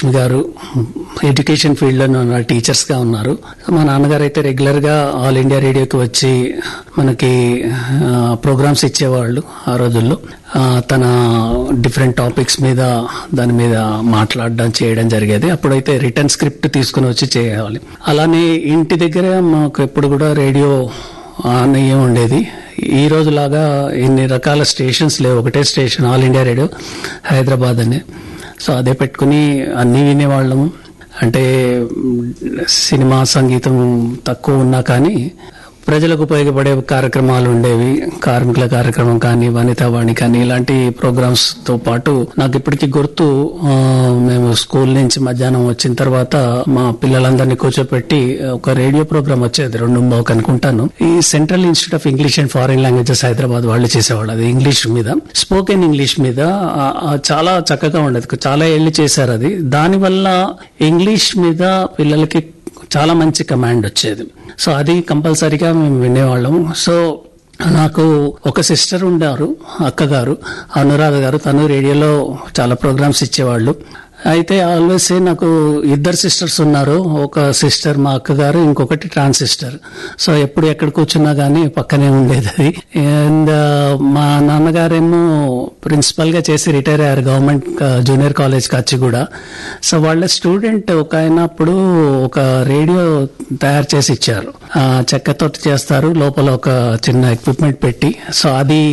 లక్ష్మి గారు education field లో teachers గా ఉన్నారు. మా నాన్నగారు అయితే రెగ్యులర్ గా ఆల్ ఇండియా రేడియోకి వచ్చి మనకి ప్రోగ్రామ్స్ ఇచ్చేవాళ్ళు ఆ రోజుల్లో. తన డిఫరెంట్ టాపిక్స్ మీద దాని మీద మాట్లాడడం చేయడం జరిగేది. అప్పుడైతే రిటర్న్ స్క్రిప్ట్ తీసుకుని వచ్చి చేయాలి. అలానే ఇంటి దగ్గర మాకు ఎప్పుడు కూడా రేడియో ఆన్ అయ్యే ఉండేది. ఈ రోజులాగా ఇన్ని రకాల స్టేషన్స్ లేవు, ఒకటే station all India radio Hyderabad అని. సో అదే పెట్టుకుని అన్నీ వినేవాళ్ళము. అంటే సినిమా సంగీతం తక్కువ ఉన్నా కానీ ప్రజలకు ఉపయోగపడే కార్యక్రమాలు ఉండేవి. కార్మికుల కార్యక్రమం కానీ, వనితావాణి కానీ, ఇలాంటి ప్రోగ్రామ్స్ తో పాటు నాకు ఇప్పటికీ గుర్తు, మేము స్కూల్ నుంచి మధ్యాహ్నం వచ్చిన తర్వాత మా పిల్లలందరినీ కూర్చోపెట్టి ఒక రేడియో ప్రోగ్రామ్ వచ్చేది 2:15 అనుకుంటాను. ఈ central institute of English and foreign languages Hyderabad వాళ్ళు చేసేవాళ్ళు. అది ఇంగ్లీష్ మీద, స్పోకెన్ ఇంగ్లీష్ మీద చాలా చక్కగా ఉండేది. చాలా ఏళ్లు చేశారు అది. దానివల్ల ఇంగ్లీష్ మీద పిల్లలకి చాలా మంచి కమాండ్ వచ్చేది. సో అది కంపల్సరీగా మేము వినేవాళ్ళం. సో నాకు ఒక సిస్టర్ ఉండారు, అక్కగారు అనురాధ గారు. తను రేడియోలో చాలా ప్రోగ్రామ్స్ ఇచ్చేవాళ్ళు. అయితే ఆల్వేస్ నాకు 2 సిస్టర్స్ ఉన్నారు. ఒక సిస్టర్ మా అక్కగారు, ఇంకొకటి ట్రాన్సిస్టర్. సో ఎప్పుడు ఎక్కడ కూర్చున్నా గానీ పక్కనే ఉండేది. అండ్ మా నాన్నగారేమో ప్రిన్సిపల్ గా చేసి రిటైర్ అయ్యారు government junior college Kachiguda. So వాళ్ళ స్టూడెంట్ ఒక అయినప్పుడు ఒక రేడియో తయారు చేసి ఇచ్చారు. చెక్కతో చేస్తారు, లోపల ఒక చిన్న ఎక్విప్మెంట్ పెట్టి. సో అది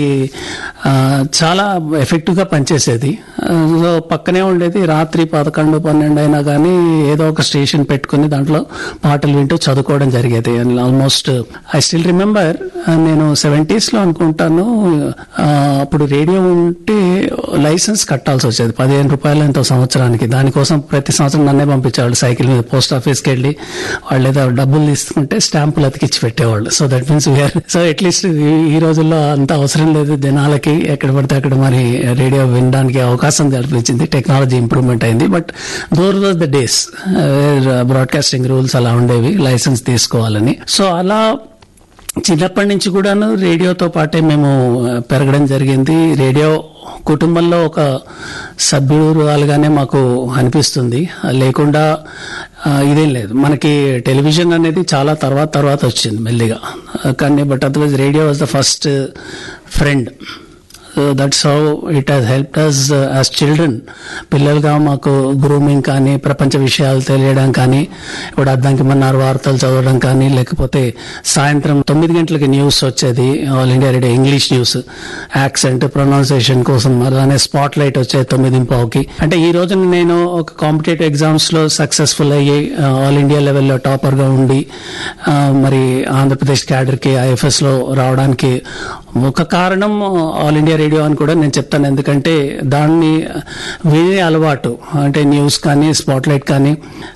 చాలా ఎఫెక్టివ్ గా పనిచేసేది. సో పక్కనే ఉండేది. రాత్రి 11, 12 అయినా కానీ ఏదో ఒక స్టేషన్ పెట్టుకుని దాంట్లో పాటలు వింటూ చదువుకోవడం జరిగేది. ఆల్మోస్ట్ ఐ స్టిల్ రిమెంబర్, నేను 70s లో అనుకుంటాను, అప్పుడు రేడియో ఉంటే లైసెన్స్ కట్టాల్సి వచ్చేది 15 రూపాయలు ఎంతో సంవత్సరానికి. దానికోసం ప్రతి సంవత్సరం నన్నే పంపించేవాళ్ళు సైకిల్ మీద పోస్ట్ ఆఫీస్కి వెళ్ళి. వాళ్ళు ఏదో డబ్బులు తీసుకుంటే స్టాంపులు అతికిచ్చి పెట్టేవాళ్ళు. So that means so at least ఈ రోజుల్లో అంత అవసరం లేదు జనాలకి, ఎక్కడ పడితే అక్కడ మరి రేడియో వినడానికి అవకాశం కల్పించింది. టెక్నాలజీ ఇంప్రూవ్మెంట్ అయింది. But దోర్ was the days broadcasting rules అలా ఉండేవి, లైసెన్స్ తీసుకోవాలని. సో అలా చిన్నప్పటి నుంచి కూడాను రేడియోతో పాటే మేము పెరగడం జరిగింది. రేడియో కుటుంబంలో ఒక సభ్యురాలుగానే మాకు అనిపిస్తుంది. లేకుండా ఇదేం లేదు. మనకి టెలివిజన్ అనేది చాలా తర్వాత వచ్చింది మెల్లిగా. కానీ but otherwise radio was the first friend. That's how it has helped us as children. పిల్లలుగా మాకు గ్రూమింగ్ కానీ, ప్రపంచ విషయాలు తెలియడం కానీ, ఇప్పుడు అద్దంకి మన్నారు వార్తలు చదవడం కానీ, లేకపోతే సాయంత్రం 9 గంటలకి న్యూస్ వచ్చేది all India radio English news, accent pronunciation కోసం. అలానే స్పాట్ లైట్ వచ్చేది 9:15కి. అంటే ఈ రోజున నేను ఒక కాంపిటేటివ్ ఎగ్జామ్స్ లో సక్సెస్ఫుల్ అయ్యి ఆల్ ఇండియా లెవెల్లో టాపర్ గా ఉండి మరి ఆంధ్రప్రదేశ్ క్యాడర్ కి ఐఎఫ్ఎస్ లో రావడానికి ఒక కారణం ఆల్ ఇండియా రేడియో అని కూడా నేను చెప్తాను. ఎందుకంటే దాన్ని వినే అలవాటు, అంటే న్యూస్ కానీ, స్పాట్ లైట్ కానీ,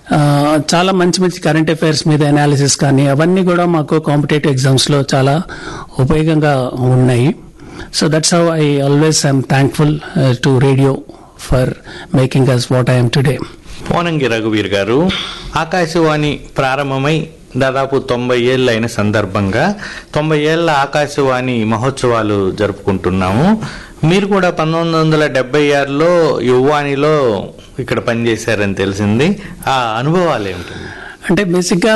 చాలా మంచి కరెంట్ అఫైర్స్ మీద అనాలిసిస్ కానీ, అవన్నీ కూడా మాకు కాంపిటేటివ్ ఎగ్జామ్స్ లో చాలా ఉపయోగంగా ఉన్నాయి. So that's how I always I'm thankful to radio for making us what I am today. Ponangi రఘువీర్ గారు, ఆకాశవాణి ప్రారంభమై దాదాపు 90 ఏళ్ళు అయిన సందర్భంగా 90 ఏళ్ల ఆకాశవాణి మహోత్సవాలు జరుపుకుంటున్నాము. మీరు కూడా 1976లో యువవాణిలో ఇక్కడ పనిచేశారని తెలిసింది. ఆ అనుభవాలు ఏమిటి? అంటే బేసిక్గా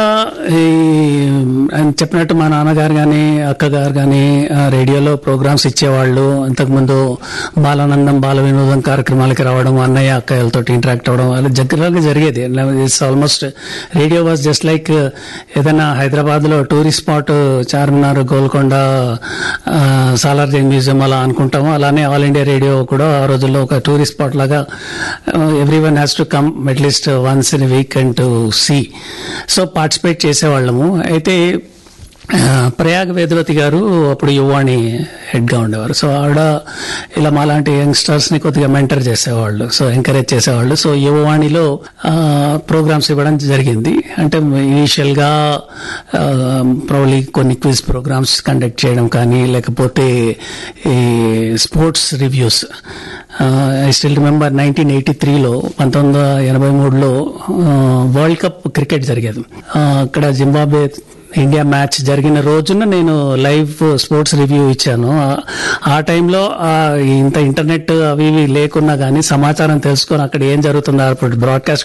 ఆయన చెప్పినట్టు మా నాన్నగారు కానీ, అక్కగారు కానీ రేడియోలో ప్రోగ్రామ్స్ ఇచ్చేవాళ్ళు. అంతకుముందు బాలానందం, బాల వినోదం కార్యక్రమాలకి రావడం, అన్నయ్య అక్కయ్యలతో ఇంటరాక్ట్ అవ్వడం అలా దగ్గరగా జరిగేది. It's almost radio was just like ఏదైనా హైదరాబాద్ లో tourist spot Charminar, Golconda, Salar Jung museum అలా అనుకుంటాము. అలానే ఆల్ ఇండియా రేడియో కూడా ఆ రోజుల్లో ఒక టూరిస్ట్ స్పాట్ లాగా every one has to come at least once in week and to see. So participate చేసేవాళ్ళము. అయితే ప్రయాగ్ వేదవతి గారు అప్పుడు యువవాణి హెడ్ గా ఉండేవారు. సో ఆవిడ ఇలా మాలాంటి యంగ్స్టర్స్ ని కొద్దిగా మెంటర్ చేసేవాళ్ళు, సో ఎంకరేజ్ చేసేవాళ్ళు. సో యువవాణిలో ప్రోగ్రామ్స్ ఇవ్వడం జరిగింది. అంటే ఇనీషియల్ గా ప్రాబ్లీ కొన్ని క్విజ్ ప్రోగ్రామ్స్ కండక్ట్ చేయడం కానీ, లేకపోతే ఈ sports reviews. I still remember 1983లో 1983లో world cup cricket జరిగేది. అక్కడ జింబాబ్వే ఇండియా మ్యాచ్ జరిగిన రోజున నేను లైవ్ స్పోర్ట్స్ రివ్యూ ఇచ్చాను. ఆ టైంలో ఇంత ఇంటర్నెట్ అవి ఇవి లేకున్నా గానీ సమాచారం తెలుసుకొని అక్కడ ఏం జరుగుతుందో అప్పుడు బ్రాడ్కాస్ట్